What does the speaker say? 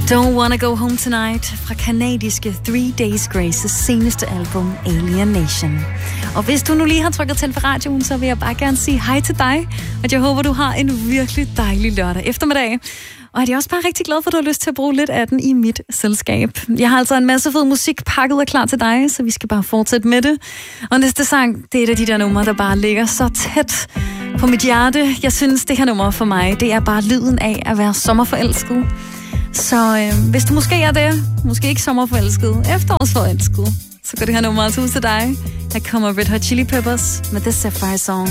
Don't Wanna Go Home Tonight fra kanadiske 3 Days Grace's seneste album Alien Nation. Og hvis du nu lige har trykket til for radioen, så vil jeg bare gerne sige hej til dig, og jeg håber, du har en virkelig dejlig lørdag eftermiddag. Og jeg er også bare rigtig glad for, at du har lyst til at bruge lidt af den i mit selskab. Jeg har altså en masse fed musik pakket og klar til dig, så vi skal bare fortsætte med det. Og næste sang, det er et af de der numre, der bare ligger så tæt på mit hjerte. Jeg synes, det her nummer for mig, det er bare lyden af at være sommerforelsket. Så hvis du måske er det, måske ikke sommerforelsket, efterårsforelsket, så går det her nummer altså ud til dig. Her kommer Red Hot Chili Peppers med The Sapphire Song.